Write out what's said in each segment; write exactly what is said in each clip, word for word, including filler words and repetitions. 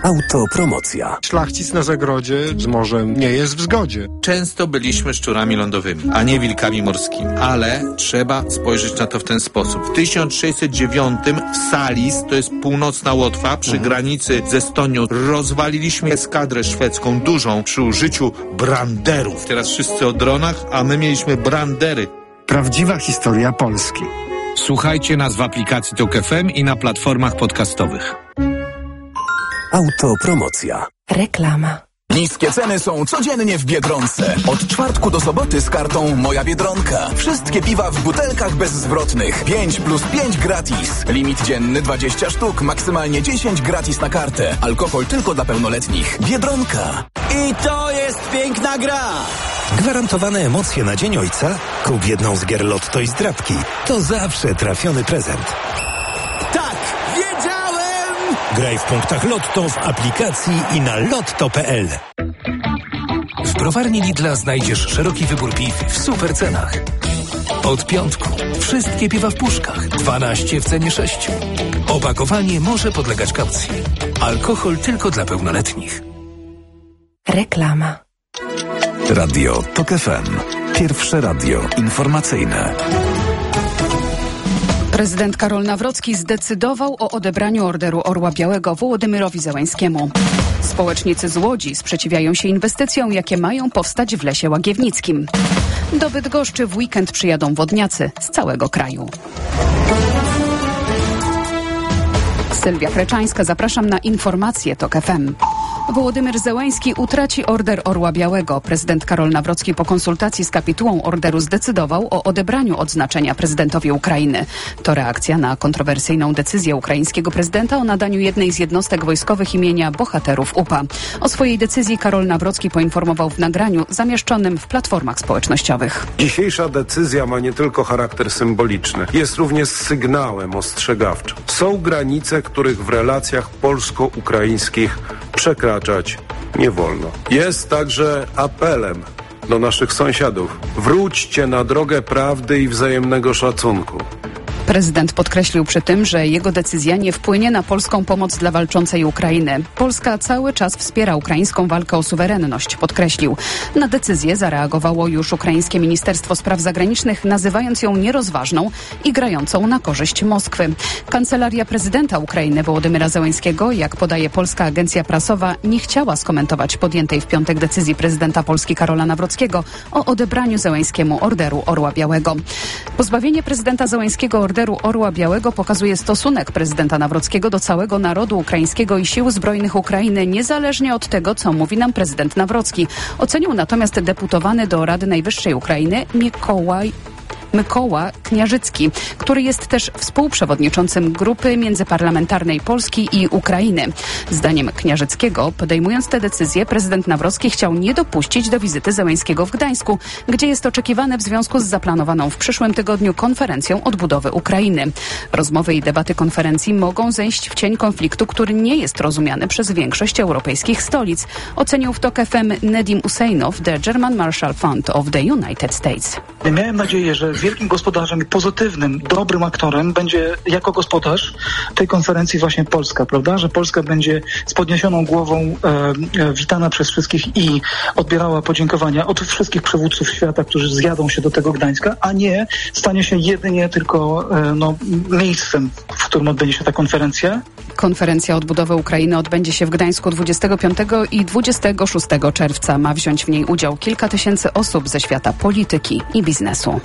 Autopromocja. Szlachcic na zagrodzie z morzem nie jest w zgodzie. Często byliśmy szczurami lądowymi, a nie wilkami morskimi. Ale trzeba spojrzeć na to w ten sposób. W tysiąc sześćset dziewiątym w Salis, to jest północna Łotwa, przy granicy z Estonią, rozwaliliśmy eskadrę szwedzką dużą przy użyciu branderów. Teraz wszyscy o dronach, a my mieliśmy brandery. Prawdziwa historia Polski. Słuchajcie nas w aplikacji Tok F M i na platformach podcastowych. Autopromocja. Reklama. Niskie ceny są codziennie w Biedronce. Od czwartku do soboty z kartą Moja Biedronka. Wszystkie piwa w butelkach bezzwrotnych. pięć plus pięć gratis. Limit dzienny dwadzieścia sztuk, maksymalnie dziesięć gratis na kartę. Alkohol tylko dla pełnoletnich. Biedronka. I to jest piękna gra! Gwarantowane emocje na Dzień Ojca? Kup jedną z gier Lotto i Zdrabki. To zawsze trafiony prezent. Tak! Wiedziałem! Graj w punktach Lotto w aplikacji i na lotto kropka p l. W browarni Lidla znajdziesz szeroki wybór piw w super cenach. Od piątku wszystkie piwa w puszkach, dwanaście w cenie sześciu. Opakowanie może podlegać kaucji. Alkohol tylko dla pełnoletnich. Reklama. Radio Tok F M. Pierwsze radio informacyjne. Prezydent Karol Nawrocki zdecydował o odebraniu Orderu Orła Białego Wołodymyrowi Zełańskiemu. Społecznicy z Łodzi sprzeciwiają się inwestycjom, jakie mają powstać w Lesie Łagiewnickim. Do Bydgoszczy w weekend przyjadą wodniacy z całego kraju. Sylwia Kreczańska, zapraszam na informacje Tok F M. Wołodymyr Zełański utraci Order Orła Białego. Prezydent Karol Nawrocki po konsultacji z kapitułą orderu zdecydował o odebraniu odznaczenia prezydentowi Ukrainy. To reakcja na kontrowersyjną decyzję ukraińskiego prezydenta o nadaniu jednej z jednostek wojskowych imienia bohaterów U P A. O swojej decyzji Karol Nawrocki poinformował w nagraniu zamieszczonym w platformach społecznościowych. Dzisiejsza decyzja ma nie tylko charakter symboliczny, jest również sygnałem ostrzegawczym. Są granice, których w relacjach polsko-ukraińskich przekraczać nie wolno. Jest także apelem do naszych sąsiadów. Wróćcie na drogę prawdy i wzajemnego szacunku. Prezydent podkreślił przy tym, że jego decyzja nie wpłynie na polską pomoc dla walczącej Ukrainy. Polska cały czas wspiera ukraińską walkę o suwerenność, podkreślił. Na decyzję zareagowało już ukraińskie Ministerstwo Spraw Zagranicznych, nazywając ją nierozważną i grającą na korzyść Moskwy. Kancelaria prezydenta Ukrainy Wołodymyra Zełańskiego, jak podaje polska agencja prasowa, nie chciała skomentować podjętej w piątek decyzji prezydenta Polski Karola Nawrockiego o odebraniu Zełańskiemu Orderu Orła Białego. Pozbawienie prezydenta Zełańskiego Orderu Orła Białego pokazuje stosunek prezydenta Nawrockiego do całego narodu ukraińskiego i sił zbrojnych Ukrainy, niezależnie od tego, co mówi nam prezydent Nawrocki. Ocenił natomiast deputowany do Rady Najwyższej Ukrainy Mikołaj Mykoła Kniarzycki, który jest też współprzewodniczącym grupy międzyparlamentarnej Polski i Ukrainy. Zdaniem Kniarzyckiego, podejmując tę decyzję, prezydent Nawrocki chciał nie dopuścić do wizyty Zełańskiego w Gdańsku, gdzie jest oczekiwane w związku z zaplanowaną w przyszłym tygodniu konferencją odbudowy Ukrainy. Rozmowy i debaty konferencji mogą zejść w cień konfliktu, który nie jest rozumiany przez większość europejskich stolic, ocenił w Tok F M Nedim Useinow, the German Marshall Fund of the United States. Miałem nadzieję, że wielkim gospodarzem i pozytywnym, dobrym aktorem będzie jako gospodarz tej konferencji właśnie Polska, prawda? Że Polska będzie z podniesioną głową e, e, witana przez wszystkich i odbierała podziękowania od wszystkich przywódców świata, którzy zjadą się do tego Gdańska, a nie stanie się jedynie tylko e, no, miejscem, w którym odbędzie się ta konferencja. Konferencja odbudowy Ukrainy odbędzie się w Gdańsku dwudziestego piątego i dwudziestego szóstego czerwca. Ma wziąć w niej udział kilka tysięcy osób ze świata polityki i biznesu.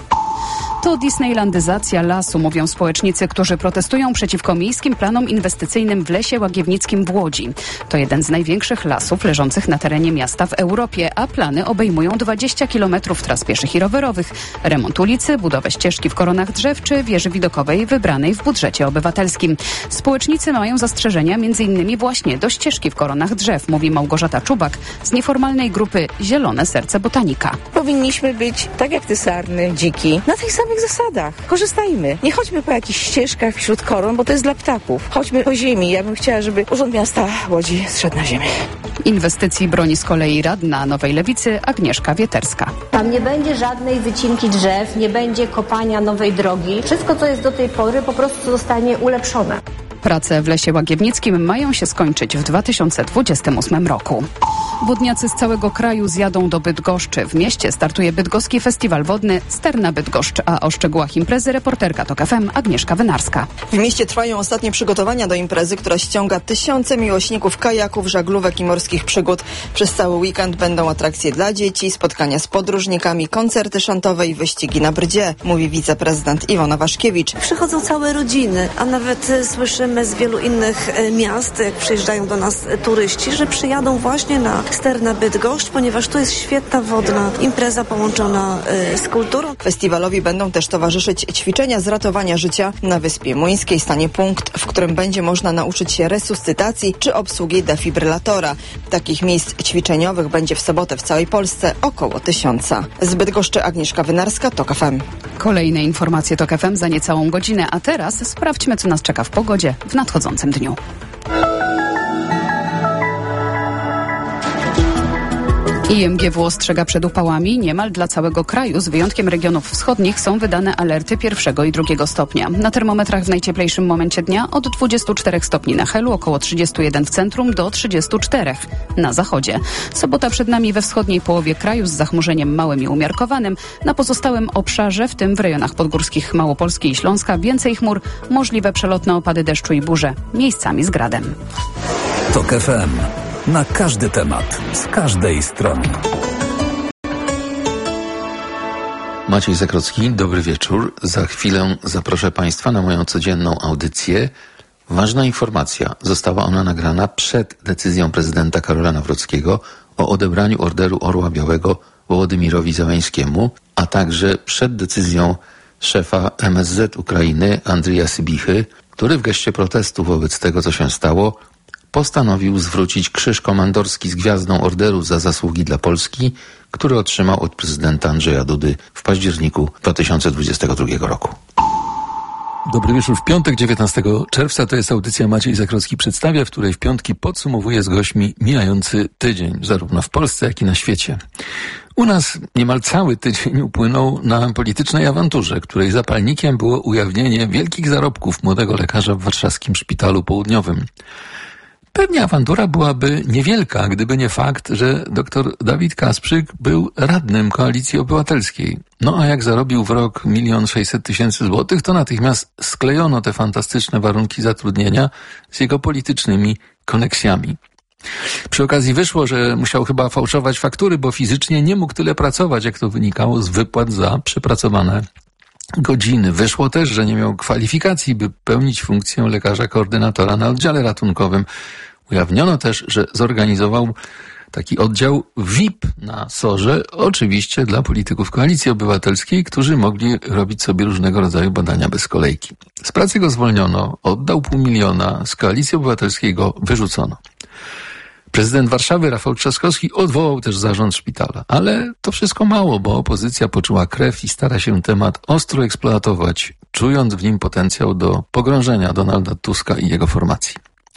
To disneylandyzacja lasu, mówią społecznicy, którzy protestują przeciwko miejskim planom inwestycyjnym w Lesie Łagiewnickim w Łodzi. To jeden z największych lasów leżących na terenie miasta w Europie, a plany obejmują dwadzieścia kilometrów tras pieszych i rowerowych, remont ulicy, budowę ścieżki w koronach drzew czy wieży widokowej wybranej w budżecie obywatelskim. Społecznicy mają zastrzeżenia między innymi właśnie do ścieżki w koronach drzew, mówi Małgorzata Czubak z nieformalnej grupy Zielone Serce Botanika. Powinniśmy być, tak jak te sarny, dziki, na tych samych zasadach. Korzystajmy. Nie chodźmy po jakichś ścieżkach wśród koron, bo to jest dla ptaków. Chodźmy po ziemi. Ja bym chciała, żeby Urząd Miasta Łodzi zszedł na ziemię. Inwestycji broni z kolei radna Nowej Lewicy Agnieszka Wieterska. Tam nie będzie żadnej wycinki drzew, nie będzie kopania nowej drogi. Wszystko, co jest do tej pory, po prostu zostanie ulepszone. Prace w Lesie Łagiewnickim mają się skończyć w dwa tysiące dwudziestym ósmym roku. Wodniacy z całego kraju zjadą do Bydgoszczy. W mieście startuje Bydgoski Festiwal Wodny Sterna Bydgoszcz, a o szczegółach imprezy reporterka TOK F M Agnieszka Wynarska. W mieście trwają ostatnie przygotowania do imprezy, która ściąga tysiące miłośników kajaków, żaglówek i morskich przygód. Przez cały weekend będą atrakcje dla dzieci, spotkania z podróżnikami, koncerty szantowe i wyścigi na brdzie, mówi wiceprezydent Iwona Waszkiewicz. Przychodzą całe rodziny, a nawet słyszymy z wielu innych miast, jak przyjeżdżają do nas turyści, że przyjadą właśnie na Sterna Bydgoszcz, ponieważ tu jest świetna wodna impreza połączona z kulturą. Festiwalowi będą też towarzyszyć ćwiczenia z ratowania życia. Na Wyspie Młyńskiej stanie punkt, w którym będzie można nauczyć się resuscytacji czy obsługi defibrylatora. Takich miejsc ćwiczeniowych będzie w sobotę w całej Polsce około tysiąca. Z Bydgoszczy Agnieszka Wynarska, TOK F M. Kolejne informacje TOK F M za niecałą godzinę, a teraz sprawdźmy, co nas czeka w pogodzie w nadchodzącym dniu. I M G W ostrzega przed upałami. Niemal dla całego kraju, z wyjątkiem regionów wschodnich, są wydane alerty pierwszego i drugiego stopnia. Na termometrach w najcieplejszym momencie dnia od dwudziestu czterech stopni na Helu, około trzydziestu jeden w centrum do trzydziestu czterech na zachodzie. Sobota przed nami we wschodniej połowie kraju z zachmurzeniem małym i umiarkowanym. Na pozostałym obszarze, w tym w rejonach podgórskich Małopolski i Śląska, więcej chmur, możliwe przelotne opady deszczu i burze, miejscami z gradem. TOK F M. Na każdy temat, z każdej strony. Maciej Zakrocki, dobry wieczór. Za chwilę zaproszę Państwa na moją codzienną audycję. Ważna informacja. Została ona nagrana przed decyzją prezydenta Karola Nawrockiego o odebraniu Orderu Orła Białego Wołodymirowi Zełańskiemu, a także przed decyzją szefa M S Z Ukrainy Andrija Sybichy, który w geście protestu wobec tego, co się stało, postanowił zwrócić krzyż komandorski z gwiazdą orderu za zasługi dla Polski, który otrzymał od prezydenta Andrzeja Dudy w październiku dwa tysiące dwudziestego drugiego roku. Dobry wieczór. W piątek dziewiętnastego czerwca to jest audycja Maciej Zakrocki przedstawia, w której w piątki podsumowuje z gośćmi mijający tydzień, zarówno w Polsce, jak i na świecie. U nas niemal cały tydzień upłynął na politycznej awanturze, której zapalnikiem było ujawnienie wielkich zarobków młodego lekarza w warszawskim szpitalu południowym. Pewnie awantura byłaby niewielka, gdyby nie fakt, że dr Dawid Kasprzyk był radnym Koalicji Obywatelskiej. No a jak zarobił w rok milion sześćset tysięcy złotych, to natychmiast sklejono te fantastyczne warunki zatrudnienia z jego politycznymi koneksjami. Przy okazji wyszło, że musiał chyba fałszować faktury, bo fizycznie nie mógł tyle pracować, jak to wynikało z wypłat za przepracowane godziny. Wyszło też, że nie miał kwalifikacji, by pełnić funkcję lekarza koordynatora na oddziale ratunkowym. Ujawniono też, że zorganizował taki oddział V I P na Sorze, oczywiście dla polityków Koalicji Obywatelskiej, którzy mogli robić sobie różnego rodzaju badania bez kolejki. Z pracy go zwolniono, oddał pół miliona, z Koalicji Obywatelskiej go wyrzucono. Prezydent Warszawy Rafał Trzaskowski odwołał też zarząd szpitala. Ale to wszystko mało, bo opozycja poczuła krew i stara się temat ostro eksploatować, czując w nim potencjał do pogrążenia Donalda Tuska i jego formacji.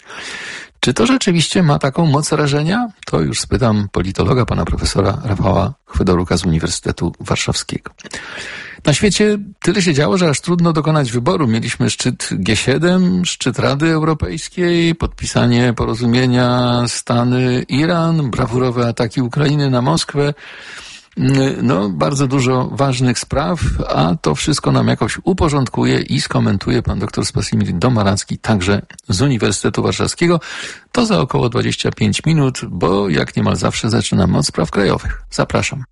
Czy to rzeczywiście ma taką moc rażenia? To już spytam politologa, pana profesora Rafała Chwedoruka z Uniwersytetu Warszawskiego. Na świecie tyle się działo, że aż trudno dokonać wyboru. Mieliśmy szczyt G siedem, szczyt Rady Europejskiej, podpisanie porozumienia Stany-Iran, brawurowe ataki Ukrainy na Moskwę. No, bardzo dużo ważnych spraw, a to wszystko nam jakoś uporządkuje i skomentuje pan dr Spasimir Domaracki, także z Uniwersytetu Warszawskiego. To za około dwadzieścia pięć minut, bo jak niemal zawsze zaczynamy od spraw krajowych. Zapraszam.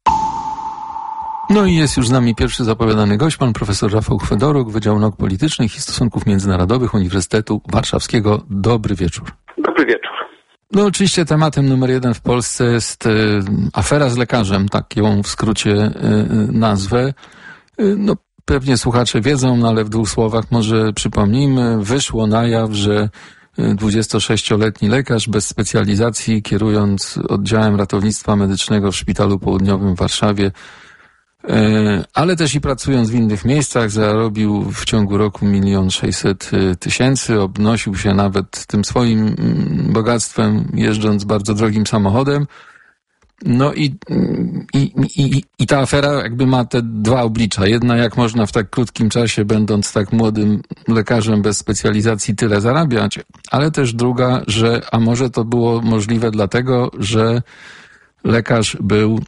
No i jest już z nami pierwszy zapowiadany gość, pan profesor Rafał Chwedoruk, Wydział Nauk Politycznych i Stosunków Międzynarodowych Uniwersytetu Warszawskiego. Dobry wieczór. Dobry wieczór. No oczywiście tematem numer jeden w Polsce jest y, afera z lekarzem, tak ją w skrócie y, nazwę. Y, no pewnie słuchacze wiedzą, no ale w dwóch słowach może przypomnijmy. Wyszło na jaw, że dwudziestosześcioletni lekarz bez specjalizacji, kierując oddziałem ratownictwa medycznego w Szpitalu Południowym w Warszawie, ale też i pracując w innych miejscach, zarobił w ciągu roku milion sześćset tysięcy, obnosił się nawet tym swoim bogactwem, jeżdżąc bardzo drogim samochodem. No i, i, i, i ta afera jakby ma te dwa oblicza. Jedna, jak można w tak krótkim czasie, będąc tak młodym lekarzem bez specjalizacji, tyle zarabiać, ale też druga, że a może to było możliwe dlatego, że lekarz był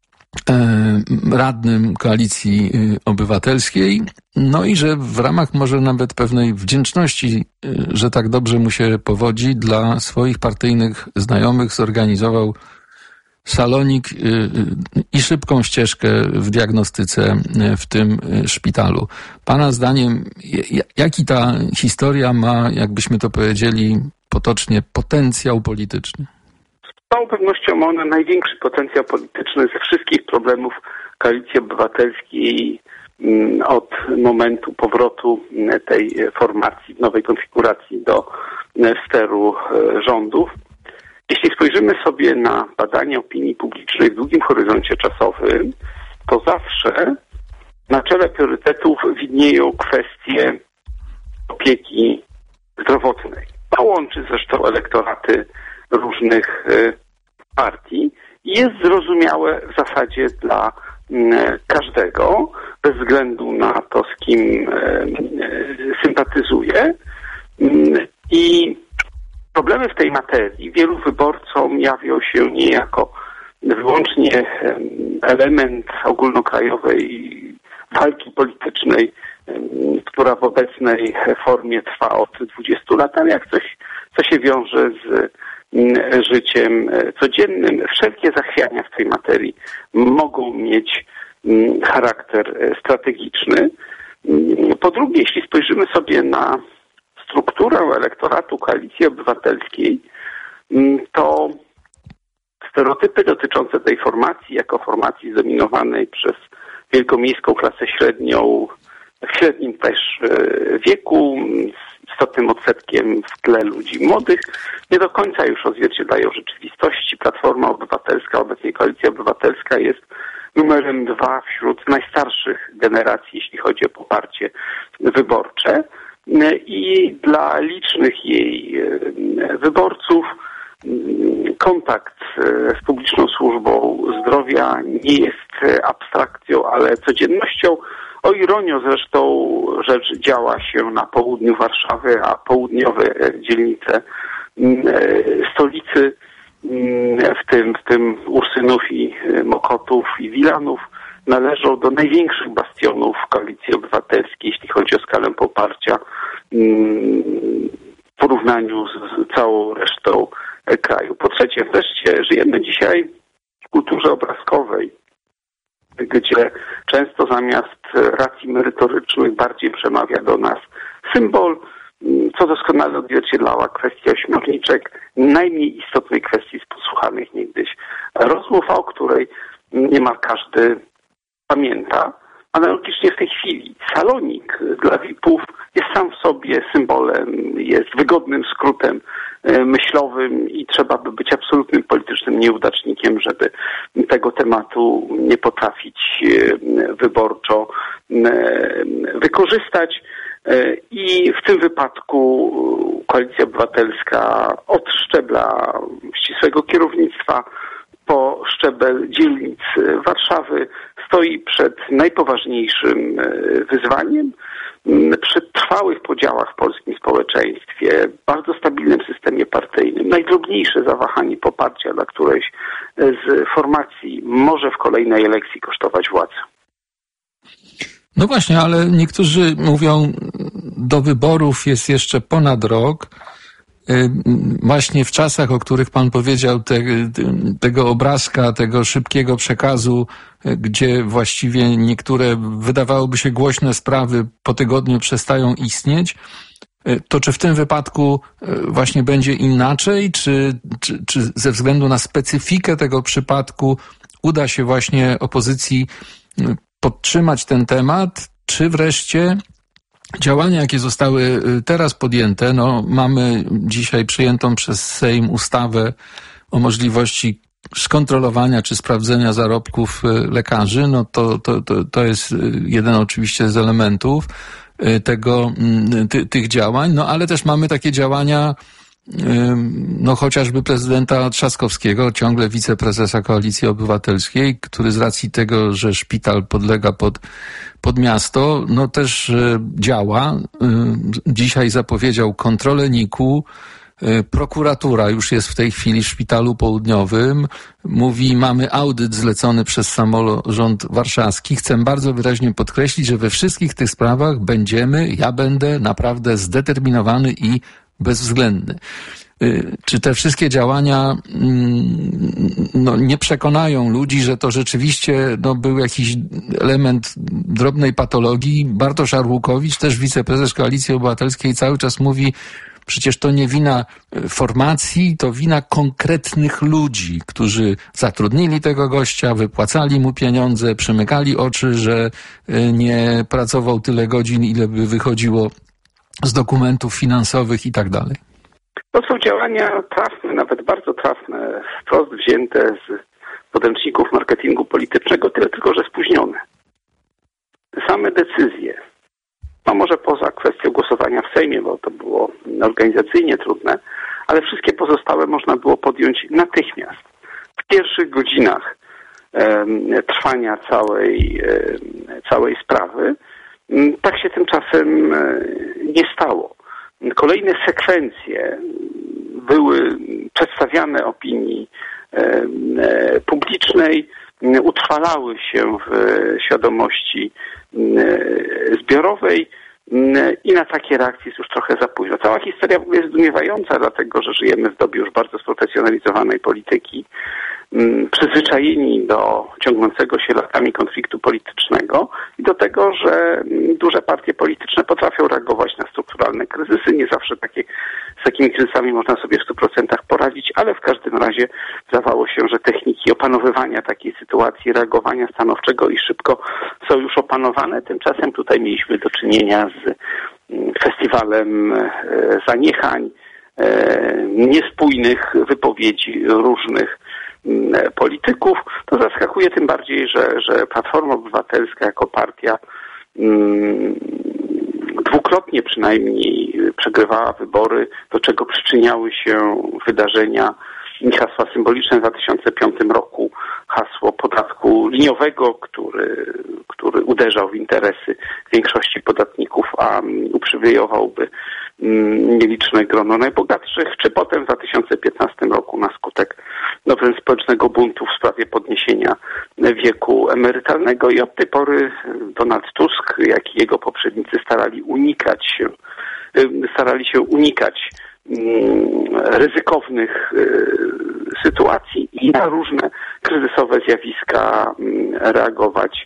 radnym Koalicji Obywatelskiej, no i że w ramach może nawet pewnej wdzięczności, że tak dobrze mu się powodzi, dla swoich partyjnych znajomych zorganizował salonik i szybką ścieżkę w diagnostyce w tym szpitalu. Pana zdaniem, jaki ta historia ma, jakbyśmy to powiedzieli potocznie, potencjał polityczny? Z całą pewnością ma ona największy potencjał polityczny ze wszystkich problemów Koalicji Obywatelskiej od momentu powrotu tej formacji w nowej konfiguracji do steru rządów. Jeśli spojrzymy sobie na badania opinii publicznej w długim horyzoncie czasowym, to zawsze na czele priorytetów widnieją kwestie opieki zdrowotnej. To łączy zresztą elektoraty różnych partii i jest zrozumiałe w zasadzie dla każdego, bez względu na to, z kim sympatyzuje. I problemy w tej materii wielu wyborcom jawią się nie jako wyłącznie element ogólnokrajowej walki politycznej, która w obecnej formie trwa od dwudziestu lat, ale jak coś, co się wiąże z życiem codziennym. Wszelkie zachwiania w tej materii mogą mieć charakter strategiczny. Po drugie, jeśli spojrzymy sobie na strukturę elektoratu Koalicji Obywatelskiej, to stereotypy dotyczące tej formacji jako formacji zdominowanej przez wielkomiejską klasę średnią w średnim też wieku, z istotnym odsetkiem w tle ludzi młodych, nie do końca już odzwierciedlają rzeczywistości. Platforma Obywatelska, obecnie Koalicja Obywatelska, jest numerem dwa wśród najstarszych generacji, jeśli chodzi o poparcie wyborcze. I dla licznych jej wyborców kontakt z publiczną służbą zdrowia nie jest abstrakcją, ale codziennością. O ironię zresztą rzecz działa się na południu Warszawy, a południowe dzielnice stolicy, w tym, w tym Ursynów i Mokotów i Wilanów, należą do największych bastionów Koalicji Obywatelskiej, jeśli chodzi o skalę poparcia w porównaniu z całą resztą kraju. Po trzecie wreszcie, żyjemy dzisiaj w kulturze obrazkowej, gdzie często zamiast racji merytorycznych bardziej przemawia do nas symbol, co doskonale odzwierciedlała kwestia ośmiorniczek, najmniej istotnej kwestii z posłuchanych niegdyś rozmów, o której niemal każdy pamięta. Analogicznie w tej chwili salonik dla V I P-ów jest sam w sobie symbolem, jest wygodnym skrótem myślowym i trzeba by być absolutnym politycznym nieudacznikiem, żeby tego tematu nie potrafić wyborczo wykorzystać. I w tym wypadku Koalicja Obywatelska od szczebla ścisłego kierownictwa po szczebel dzielnic Warszawy stoi przed najpoważniejszym wyzwaniem. Przy trwałych podziałach w polskim społeczeństwie, bardzo stabilnym systemie partyjnym, najdrobniejsze zawahanie poparcia dla którejś z formacji może w kolejnej elekcji kosztować władzę. No właśnie, ale niektórzy mówią, do wyborów jest jeszcze ponad rok. Właśnie w czasach, o których pan powiedział, te, tego obrazka, tego szybkiego przekazu, gdzie właściwie niektóre wydawałoby się głośne sprawy po tygodniu przestają istnieć, to czy w tym wypadku właśnie będzie inaczej, czy, czy, czy ze względu na specyfikę tego przypadku uda się właśnie opozycji podtrzymać ten temat, czy wreszcie działania, jakie zostały teraz podjęte, no mamy dzisiaj przyjętą przez Sejm ustawę o możliwości skontrolowania czy sprawdzenia zarobków lekarzy, no to, to, to, to jest jeden oczywiście z elementów tego, ty, tych działań, no ale też mamy takie działania no chociażby prezydenta Trzaskowskiego, ciągle wiceprezesa Koalicji Obywatelskiej, który z racji tego, że szpital podlega pod, pod miasto, no też działa. Dzisiaj zapowiedział kontrolę N I K u. Prokuratura już jest w tej chwili w Szpitalu Południowym. Mówi, mamy audyt zlecony przez samorząd warszawski. Chcę bardzo wyraźnie podkreślić, że we wszystkich tych sprawach będziemy, ja będę naprawdę zdeterminowany i bezwzględny. Czy te wszystkie działania no, nie przekonają ludzi, że to rzeczywiście no, był jakiś element drobnej patologii? Bartosz Arłukowicz, też wiceprezes Koalicji Obywatelskiej, cały czas mówi, przecież to nie wina formacji, to wina konkretnych ludzi, którzy zatrudnili tego gościa, wypłacali mu pieniądze, przymykali oczy, że nie pracował tyle godzin, ile by wychodziło z dokumentów finansowych i tak dalej. To są działania trafne, nawet bardzo trafne, wprost wzięte z podręczników marketingu politycznego, tyle tylko, że spóźnione. Same decyzje, no może poza kwestią głosowania w Sejmie, bo to było organizacyjnie trudne, ale wszystkie pozostałe można było podjąć natychmiast. W pierwszych godzinach e, trwania całej, e, całej sprawy. Tak się tymczasem e, nie stało. Kolejne sekwencje były przedstawiane opinii e, e, publicznej, utrwalały się w świadomości zbiorowej i na takie reakcje jest już trochę za późno. Cała historia w ogóle jest zdumiewająca, dlatego że żyjemy w dobie już bardzo sprofesjonalizowanej polityki, przyzwyczajeni do ciągnącego się latami konfliktu politycznego i do tego, że duże partie polityczne potrafią reagować na strukturalne kryzysy. Nie zawsze takie, z takimi kryzysami można sobie w stu procentach poradzić, ale w każdym razie zdawało się, że techniki opanowywania takiej sytuacji, reagowania stanowczego i szybko są już opanowane. Tymczasem tutaj mieliśmy do czynienia z festiwalem zaniechań, niespójnych wypowiedzi różnych polityków. To zaskakuje tym bardziej, że, że Platforma Obywatelska jako partia mm, dwukrotnie przynajmniej przegrywała wybory, do czego przyczyniały się wydarzenia i hasła symboliczne w dwa tysiące piątym roku, hasło podatku liniowego, który, który uderzał w interesy większości podatników, a uprzywilejowałby nieliczne grono najbogatszych, czy potem w dwa tysiące piętnastym roku na skutek no, wręcz społecznego buntu w sprawie podniesienia wieku emerytalnego i od tej pory Donald Tusk, jak i jego poprzednicy starali unikać się, starali się unikać ryzykownych sytuacji i na różne kryzysowe zjawiska reagować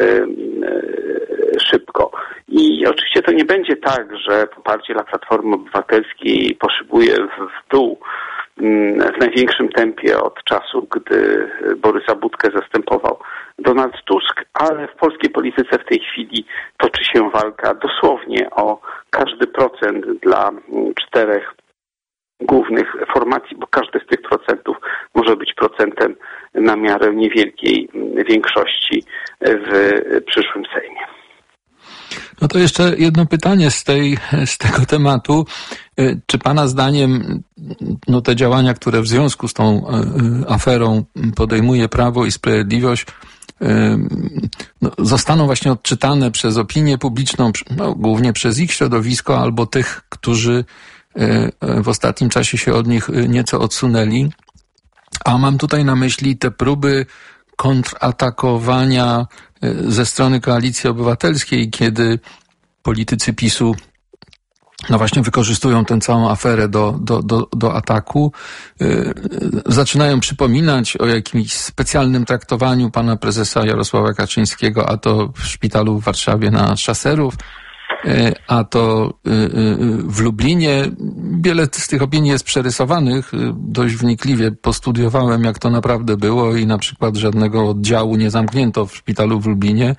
szybko. I oczywiście to nie będzie tak, że poparcie dla Platformy Obywatelskiej poszybuje w dół w największym tempie od czasu, gdy Borysa Budkę zastępował Donald Tusk, ale w polskiej polityce w tej chwili toczy się walka dosłownie o każdy procent dla czterech głównych formacji, bo każdy z tych procentów może być procentem na miarę niewielkiej większości w przyszłym Sejmie. No to jeszcze jedno pytanie z tej, z tego tematu. Czy Pana zdaniem no te działania, które w związku z tą aferą podejmuje Prawo i Sprawiedliwość, no, zostaną właśnie odczytane przez opinię publiczną, no, głównie przez ich środowisko albo tych, którzy w ostatnim czasie się od nich nieco odsunęli? A mam tutaj na myśli te próby kontratakowania ze strony Koalicji Obywatelskiej, kiedy politycy PiSu no właśnie wykorzystują tę całą aferę do, do, do, do ataku. Yy, zaczynają przypominać o jakimś specjalnym traktowaniu pana prezesa Jarosława Kaczyńskiego, a to w szpitalu w Warszawie na Szaserów, yy, a to yy, w Lublinie. Wiele z tych opinii jest przerysowanych. Yy, dość wnikliwie postudiowałem, jak to naprawdę było i na przykład żadnego oddziału nie zamknięto w szpitalu w Lublinie,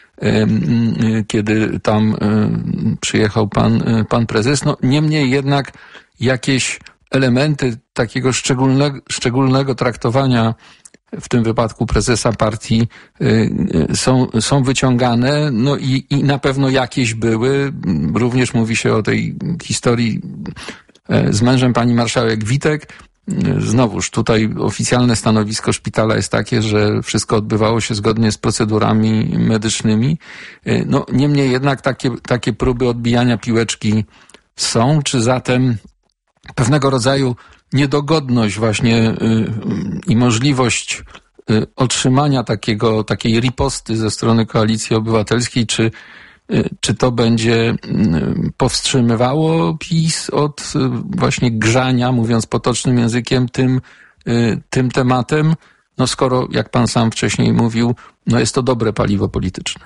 kiedy tam przyjechał pan, pan prezes. No, niemniej jednak jakieś elementy takiego szczególnego, szczególnego traktowania w tym wypadku prezesa partii są, są wyciągane, no i, i na pewno jakieś były. Również mówi się o tej historii z mężem pani marszałek Witek. Znowuż tutaj oficjalne stanowisko szpitala jest takie, że wszystko odbywało się zgodnie z procedurami medycznymi. No, niemniej jednak takie, takie próby odbijania piłeczki są, czy zatem pewnego rodzaju niedogodność właśnie i możliwość otrzymania takiego, takiej riposty ze strony Koalicji Obywatelskiej, czy, czy to będzie powstrzymywało PiS od właśnie grzania, mówiąc potocznym językiem, tym, tym tematem, no skoro, jak pan sam wcześniej mówił, no jest to dobre paliwo polityczne.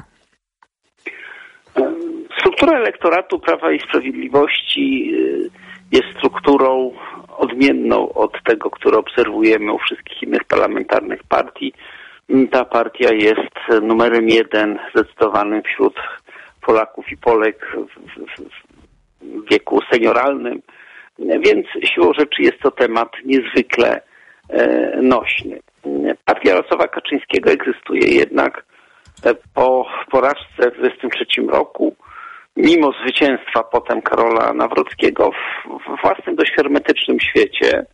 Struktura elektoratu Prawa i Sprawiedliwości jest strukturą odmienną od tego, które obserwujemy u wszystkich innych parlamentarnych partii. Ta partia jest numerem jeden zdecydowanym wśród Polaków i Polek w, w, w wieku senioralnym, więc siłą rzeczy jest to temat niezwykle e, nośny. Partia Jarosława Kaczyńskiego egzystuje jednak po porażce w dwudziestym trzecim roku, mimo zwycięstwa potem Karola Nawrockiego w, w własnym dość hermetycznym świecie,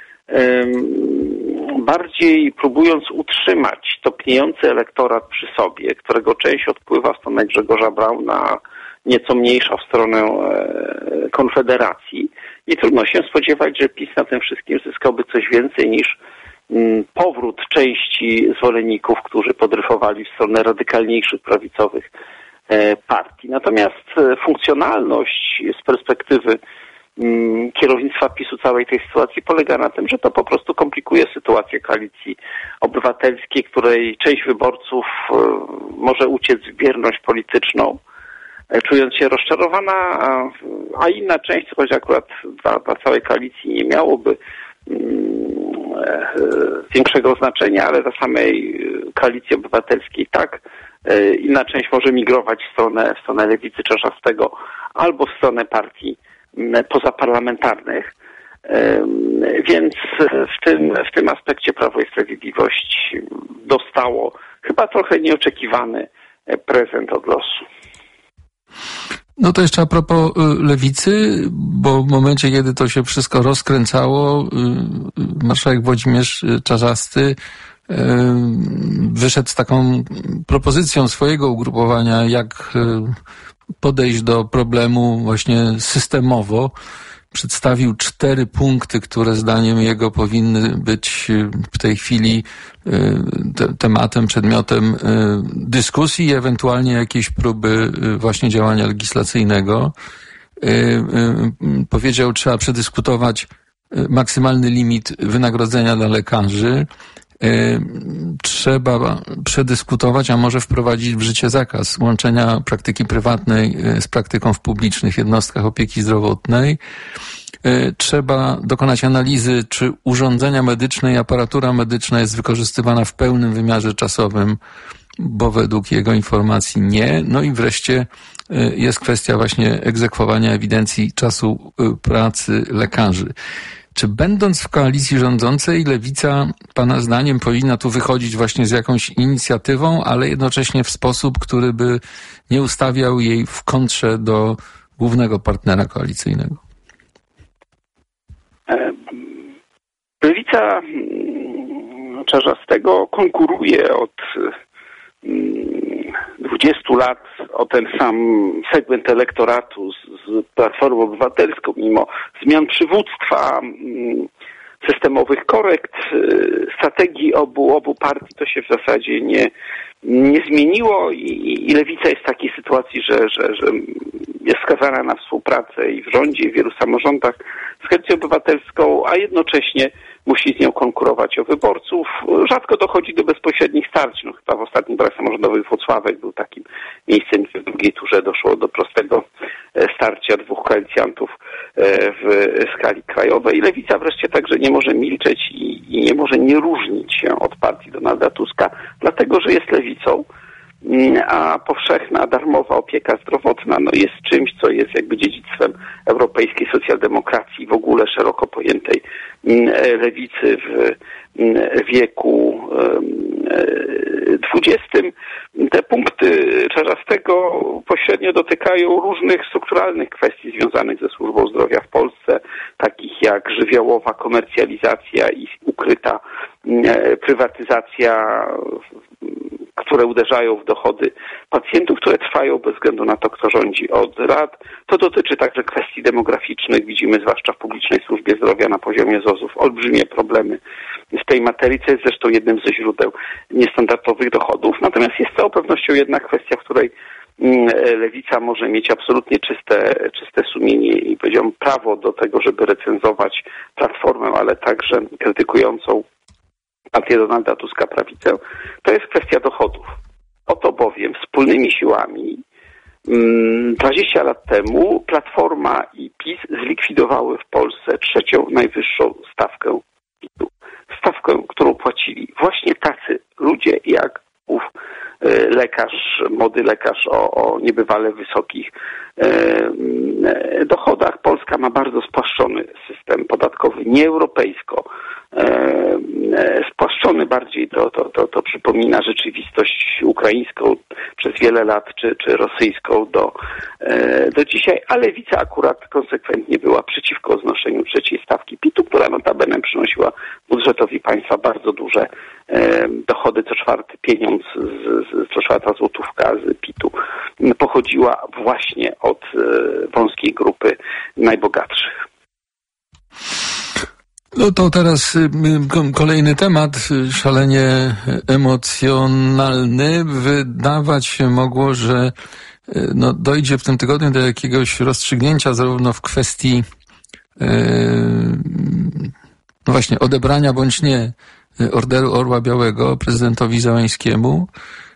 bardziej próbując utrzymać topniejący elektorat przy sobie, którego część odpływa w stronę Grzegorza Brauna, nieco mniejsza w stronę Konfederacji. I trudno się spodziewać, że PiS na tym wszystkim zyskałby coś więcej niż powrót części zwolenników, którzy podryfowali w stronę radykalniejszych prawicowych partii. Natomiast funkcjonalność z perspektywy kierownictwa PiSu całej tej sytuacji polega na tym, że to po prostu komplikuje sytuację Koalicji Obywatelskiej, której część wyborców może uciec w bierność polityczną, czując się rozczarowana, a inna część, choć akurat dla, dla całej koalicji nie miałoby większego znaczenia, ale dla samej Koalicji Obywatelskiej tak, inna część może migrować w stronę, w stronę lewicy Czarzastego albo w stronę partii pozaparlamentarnych, więc w tym, w tym aspekcie Prawo i Sprawiedliwość dostało chyba trochę nieoczekiwany prezent od losu. No to jeszcze a propos lewicy, bo w momencie, kiedy to się wszystko rozkręcało, marszałek Włodzimierz Czarzasty wyszedł z taką propozycją swojego ugrupowania, jak podejść do problemu właśnie systemowo. Przedstawił cztery punkty, które zdaniem jego powinny być w tej chwili te, tematem, przedmiotem dyskusji i ewentualnie jakiejś próby właśnie działania legislacyjnego. Powiedział, trzeba przedyskutować maksymalny limit wynagrodzenia dla lekarzy. Trzeba przedyskutować, a może wprowadzić w życie zakaz łączenia praktyki prywatnej z praktyką w publicznych jednostkach opieki zdrowotnej. Trzeba dokonać analizy, czy urządzenia medyczne i aparatura medyczna jest wykorzystywana w pełnym wymiarze czasowym, bo według jego informacji nie. No i wreszcie jest kwestia właśnie egzekwowania ewidencji czasu pracy lekarzy. Czy będąc w koalicji rządzącej, Lewica, pana zdaniem, powinna tu wychodzić właśnie z jakąś inicjatywą, ale jednocześnie w sposób, który by nie ustawiał jej w kontrze do głównego partnera koalicyjnego? Lewica Czarzastego konkuruje od dwudziestu lat o ten sam segment elektoratu z, z Platformą Obywatelską, mimo zmian przywództwa, systemowych korekt, strategii obu, obu partii to się w zasadzie nie, nie zmieniło i, i Lewica jest w takiej sytuacji, że, że, że jest skazana na współpracę i w rządzie, i w wielu samorządach z Koalicją Obywatelską, a jednocześnie musi z nią konkurować o wyborców. Rzadko dochodzi do bezpośrednich starć. No, chyba w ostatnich wyborach samorządowych Włocławek był takim miejscem, gdzie w drugiej turze doszło do prostego starcia dwóch koalicjantów w skali krajowej. I Lewica wreszcie także nie może milczeć i, i nie może nie różnić się od partii Donalda Tuska, dlatego że jest lewicą, a powszechna, darmowa opieka zdrowotna no jest czymś, co jest jakby dziedzictwem europejskiej socjaldemokracji, w ogóle szeroko pojętej lewicy w wieku dwudziestym. Te punkty Czarzastego pośrednio dotykają różnych strukturalnych kwestii związanych ze służbą zdrowia w Polsce, takich jak żywiołowa komercjalizacja i ukryta e, prywatyzacja, które uderzają w dochody pacjentów, które trwają bez względu na to, kto rządzi od lat. To dotyczy także kwestii demograficznych. Widzimy zwłaszcza w publicznej służbie zdrowia na poziomie Z O Z-ów olbrzymie problemy w tej materii, co jest zresztą jednym ze źródeł niestandardowych dochodów. Natomiast jest z całą pewnością jedna kwestia, w której Lewica może mieć absolutnie czyste, czyste sumienie i powiedziałbym prawo do tego, żeby recenzować Platformę, ale także krytykującą partię Donalda Tuska, prawicę, to jest kwestia dochodów. Oto bowiem wspólnymi siłami dwadzieścia lat temu Platforma i PiS zlikwidowały w Polsce trzecią najwyższą stawkę PiS-u. Stawkę, którą płacili właśnie tacy ludzie jak ów lekarz, młody lekarz o, o niebywale wysokich e, dochodach. Polska ma bardzo spłaszczony system podatkowy, nieeuropejsko e, spłaszczony bardziej, to, to, to, to przypomina rzeczywistość ukraińską przez wiele lat, czy, czy rosyjską do, e, do dzisiaj, a Lewica akurat konsekwentnie była przeciwko znoszeniu trzeciej stawki PIT-u, która notabene przynosiła budżetowi państwa bardzo duże e, dochody. Co czwarty pieniądz, z, z, co czwarta złotówka z PIT-u pochodziła właśnie od e, wąskiej grupy najbogatszych. No to teraz kolejny temat, szalenie emocjonalny. Wydawać się mogło, że no, dojdzie w tym tygodniu do jakiegoś rozstrzygnięcia zarówno w kwestii no właśnie odebrania bądź nie Orderu Orła Białego prezydentowi Zełańskiemu.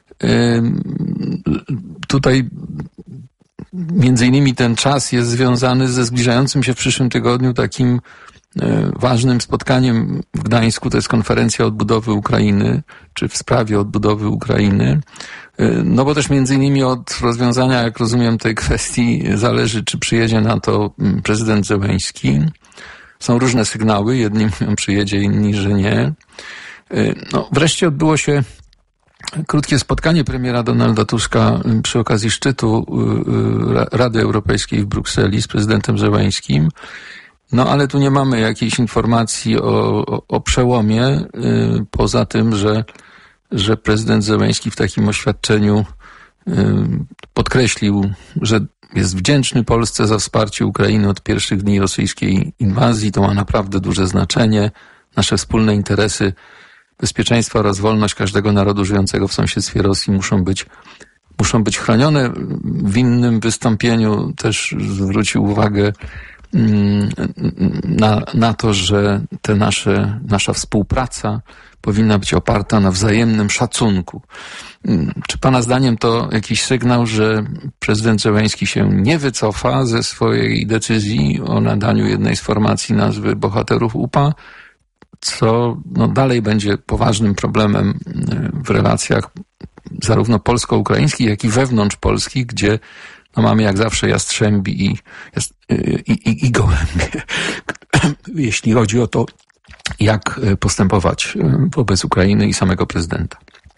Tutaj między innymi ten czas jest związany ze zbliżającym się w przyszłym tygodniu takim ważnym spotkaniem w Gdańsku, to jest konferencja odbudowy Ukrainy, czy w sprawie odbudowy Ukrainy. No bo też między innymi od rozwiązania, jak rozumiem, tej kwestii zależy, czy przyjedzie na to prezydent Zełański. Są różne sygnały, jedni mówią przyjedzie, inni, że nie. No wreszcie odbyło się krótkie spotkanie premiera Donalda Tuska przy okazji szczytu Rady Europejskiej w Brukseli z prezydentem Zełańskim. No ale tu nie mamy jakiejś informacji o, o, o przełomie, yy, poza tym, że, że prezydent Zełański w takim oświadczeniu yy, podkreślił, że jest wdzięczny Polsce za wsparcie Ukrainy od pierwszych dni rosyjskiej inwazji. To ma naprawdę duże znaczenie. Nasze wspólne interesy bezpieczeństwa oraz wolność każdego narodu żyjącego w sąsiedztwie Rosji muszą być muszą być chronione. W innym wystąpieniu też zwrócił uwagę Na, na to, że te nasze, nasza współpraca powinna być oparta na wzajemnym szacunku. Czy pana zdaniem to jakiś sygnał, że prezydent Zełański się nie wycofa ze swojej decyzji o nadaniu jednej z formacji nazwy Bohaterów U P A, co no, dalej będzie poważnym problemem w relacjach zarówno polsko-ukraińskich, jak i wewnątrz Polski, gdzie no mamy jak zawsze jastrzębi i, i, i, i gołębie, jeśli chodzi o to, jak postępować wobec Ukrainy i samego prezydenta.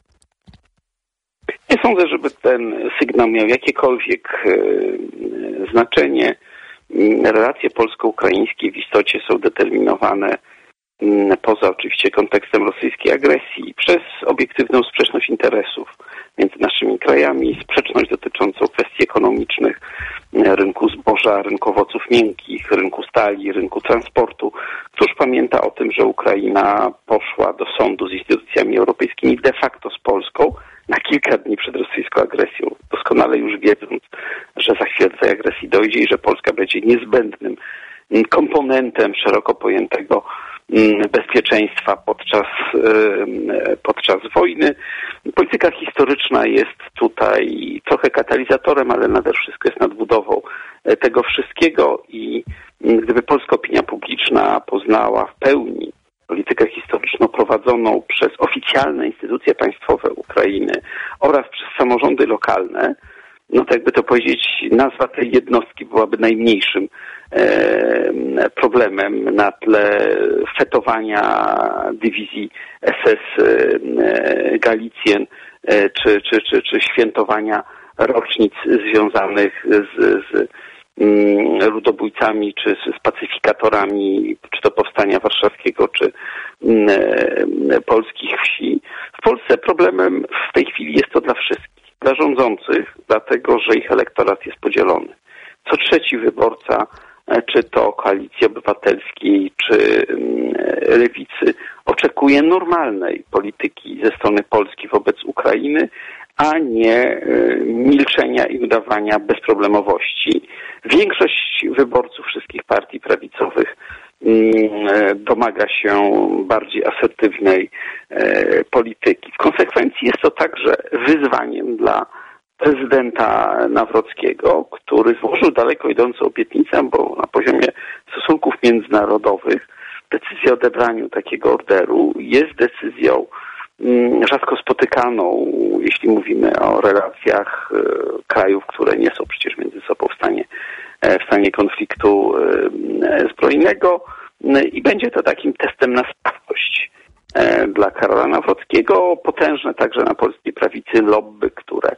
Nie sądzę, żeby ten sygnał miał jakiekolwiek e, znaczenie. Relacje polsko-ukraińskie w istocie są determinowane m, poza oczywiście kontekstem rosyjskiej agresji przez obiektywną sprzeczność interesów między naszymi krajami, sprzeczność dotyczącą kwestii ekonomicznych, rynku zboża, rynku owoców miękkich, rynku stali, rynku transportu. Któż pamięta o tym, że Ukraina poszła do sądu z instytucjami europejskimi de facto z Polską na kilka dni przed rosyjską agresją, doskonale już wiedząc, że za chwilę do tej agresji dojdzie i że Polska będzie niezbędnym komponentem szeroko pojętego bezpieczeństwa podczas, podczas wojny. Polityka historyczna jest tutaj trochę katalizatorem, ale nade wszystko jest nadbudową tego wszystkiego i gdyby polska opinia publiczna poznała w pełni politykę historyczną prowadzoną przez oficjalne instytucje państwowe Ukrainy oraz przez samorządy lokalne, no to jakby to powiedzieć, nazwa tej jednostki byłaby najmniejszym e, problemem na tle fetowania dywizji S S e, Galicjen e, czy, czy, czy, czy świętowania rocznic związanych z, z ludobójcami, czy z pacyfikatorami, czy to powstania warszawskiego, czy polskich wsi. W Polsce problemem w tej chwili jest to dla wszystkich. Dla rządzących, dlatego że ich elektorat jest podzielony. Co trzeci wyborca, czy to Koalicji Obywatelskiej, czy Lewicy, oczekuje normalnej polityki ze strony Polski wobec Ukrainy, a nie milczenia i udawania bezproblemowości. Większość wyborców wszystkich partii prawicowych domaga się bardziej asertywnej polityki. W konsekwencji jest to także wyzwaniem dla prezydenta Nawrockiego, który złożył daleko idącą obietnicę, bo na poziomie stosunków międzynarodowych decyzja o odebraniu takiego orderu jest decyzją rzadko spotykaną, jeśli mówimy o relacjach krajów, które nie są przecież między sobą w stanie, w stanie konfliktu zbrojnego, i będzie to takim testem na sprawność dla Karola Nawrockiego. Potężne także na polskiej prawicy lobby, które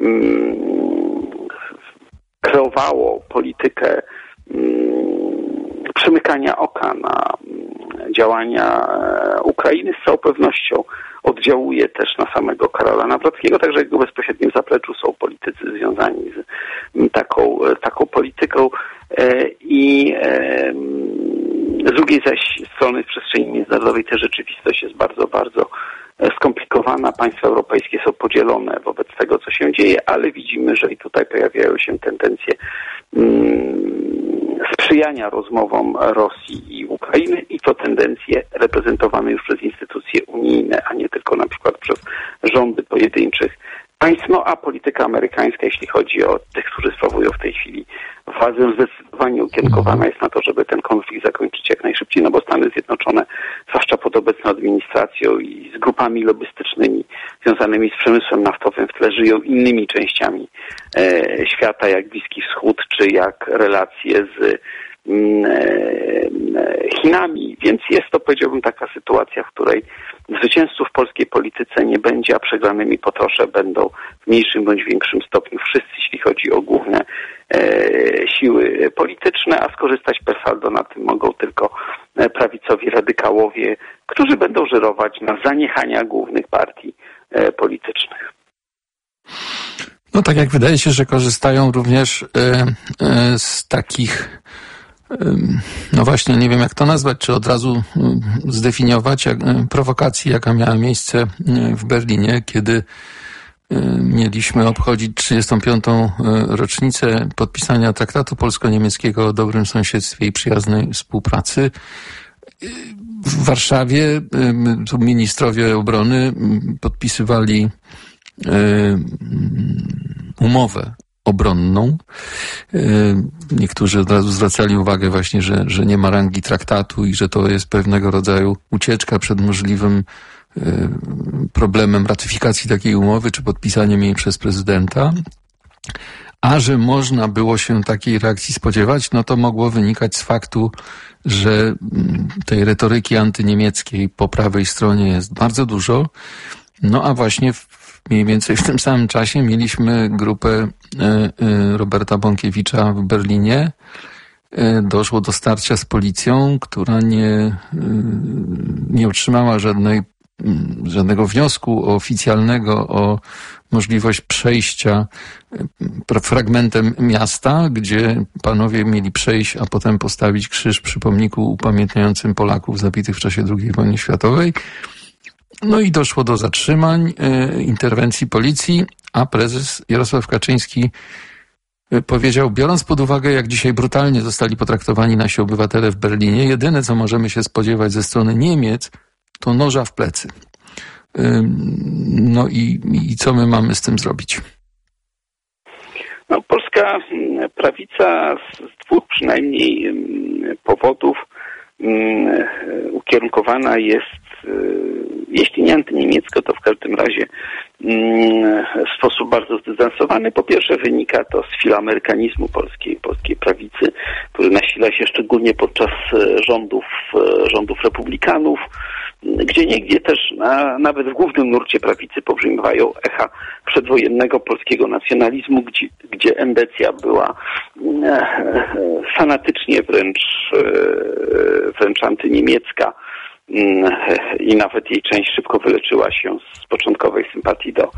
kreowało politykę przymykania oka na działania Ukrainy, z całą pewnością oddziałuje też na samego Karola Nawrockiego, także jego bezpośrednim zapleczu są politycy związani z taką, taką polityką i z drugiej zaś strony w przestrzeni międzynarodowej ta rzeczywistość jest bardzo, bardzo skomplikowana. Państwa europejskie są podzielone wobec tego, co się dzieje, ale widzimy, że i tutaj pojawiają się tendencje sprzyjania rozmowom Rosji i Ukrainy, i to tendencje reprezentowane już przez instytucje unijne, a nie tylko na przykład przez rządy pojedynczych państw. No a polityka amerykańska, jeśli chodzi o tych, którzy sprawują w tej chwili władzę, zdecydowanie ukierunkowana jest na to, żeby ten konflikt zakończyć jak najszybciej, no bo Stany Zjednoczone, zwłaszcza pod obecną administracją i z grupami lobbystycznymi związanymi z przemysłem naftowym w tle, żyją innymi częściami e, świata, jak Bliski Wschód, czy jak relacje z Chinami, więc jest to, powiedziałbym, taka sytuacja, w której zwycięzców w polskiej polityce nie będzie, a przegranymi po trosze będą w mniejszym bądź większym stopniu wszyscy, jeśli chodzi o główne e, siły polityczne, a skorzystać per saldo na tym mogą tylko prawicowi radykałowie, którzy będą żerować na zaniechania głównych partii e, politycznych. No tak jak wydaje się, że korzystają również y, y, z takich, y, no właśnie, nie wiem jak to nazwać, czy od razu y, zdefiniować, jak, y, prowokacji, jaka miała miejsce y, w Berlinie, kiedy y, mieliśmy obchodzić trzydziestą piątą rocznicę podpisania traktatu polsko-niemieckiego o dobrym sąsiedztwie i przyjaznej współpracy. W Warszawie y, tu ministrowie obrony y, podpisywali umowę obronną. Niektórzy od razu zwracali uwagę właśnie, że, że nie ma rangi traktatu i że to jest pewnego rodzaju ucieczka przed możliwym problemem ratyfikacji takiej umowy, czy podpisaniem jej przez prezydenta. A że można było się takiej reakcji spodziewać, no to mogło wynikać z faktu, że tej retoryki antyniemieckiej po prawej stronie jest bardzo dużo. No a właśnie w, mniej więcej w tym samym czasie mieliśmy grupę y, y, Roberta Bąkiewicza w Berlinie. Y, doszło do starcia z policją, która nie, y, nie otrzymała żadnej, y, żadnego wniosku oficjalnego o możliwość przejścia y, fragmentem miasta, gdzie panowie mieli przejść, a potem postawić krzyż przy pomniku upamiętniającym Polaków zabitych w czasie drugiej wojny światowej. No i doszło do zatrzymań, y, interwencji policji, a prezes Jarosław Kaczyński y, powiedział, biorąc pod uwagę, jak dzisiaj brutalnie zostali potraktowani nasi obywatele w Berlinie, jedyne, co możemy się spodziewać ze strony Niemiec, to noża w plecy. Y, no i, i co my mamy z tym zrobić? No, polska prawica z dwóch przynajmniej powodów ukierunkowana jest, jeśli nie antyniemiecko, to w każdym razie w sposób bardzo zdystansowany. Po pierwsze, wynika to z filoamerykanizmu polskiej, polskiej prawicy, który nasila się szczególnie podczas rządów, rządów republikanów. Gdzieniegdzie też na, nawet w głównym nurcie prawicy pobrzmiewają echa przedwojennego polskiego nacjonalizmu, gdzie, gdzie endecja była e, fanatycznie wręcz, e, wręcz antyniemiecka e, i nawet jej część szybko wyleczyła się z początkowej sympatii do,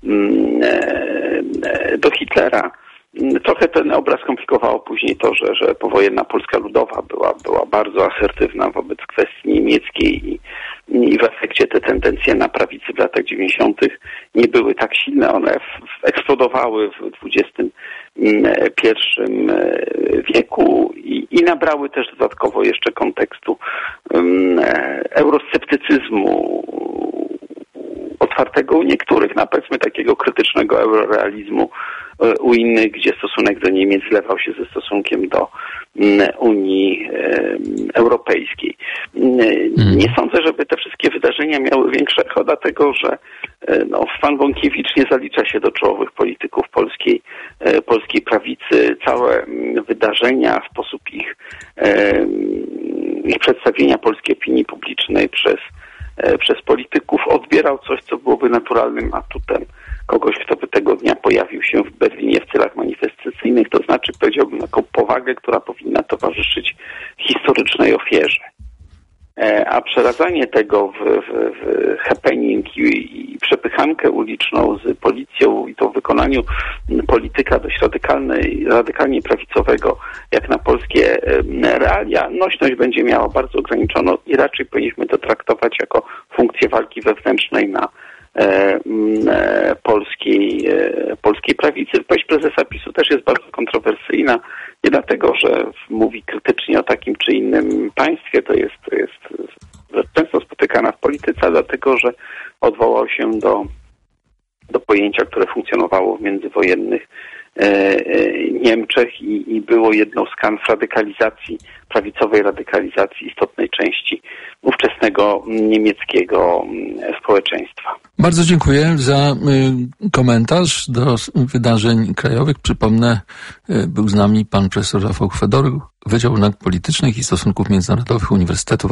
e, do Hitlera. Trochę ten obraz komplikowało później to, że, że powojenna Polska Ludowa była, była bardzo asertywna wobec kwestii niemieckiej i, i w efekcie te tendencje na prawicy w latach dziewięćdziesiątych nie były tak silne. One w, eksplodowały w dwudziestym pierwszym wieku i, i nabrały też dodatkowo jeszcze kontekstu um, eurosceptycyzmu otwartego u niektórych, na powiedzmy takiego krytycznego eurorealizmu u innych, gdzie stosunek do Niemiec zlewał się ze stosunkiem do Unii Europejskiej. Nie sądzę, żeby te wszystkie wydarzenia miały większe echo, dlatego że no, pan Bąkiewicz nie zalicza się do czołowych polityków polskiej, polskiej prawicy. Całe wydarzenia, sposób ich, ich przedstawienia polskiej opinii publicznej przez przez polityków odbierał coś, co byłoby naturalnym atutem kogoś, kto by tego dnia pojawił się w Berlinie w celach manifestacyjnych, to znaczy powiedziałbym taką powagę, która powinna towarzyszyć historycznej ofierze. A przeradzanie tego w, w, w happening i, i przepychankę uliczną z policją i to w wykonaniu polityka dość radykalnej, radykalnie prawicowego, jak na polskie realia, nośność będzie miała bardzo ograniczoną i raczej powinniśmy to traktować jako funkcję walki wewnętrznej na e, e, polskiej, e, polskiej prawicy. Wypowiedź prezesa PiSu też jest bardzo kontrowersyjna. Nie dlatego, że mówi krytycznie o takim czy innym państwie, to jest, to jest często spotykana w polityce, a dlatego, że odwołał się do, do pojęcia, które funkcjonowało w międzywojennych e, e, Niemczech i, i było jedną z kanw radykalizacji, prawicowej radykalizacji istotnej części ówczesnego niemieckiego społeczeństwa. Bardzo dziękuję za y, komentarz do wydarzeń krajowych. Przypomnę, y, był z nami pan profesor Rafał Chwedor, Wydział Nauk Politycznych i Stosunków Międzynarodowych Uniwersytetu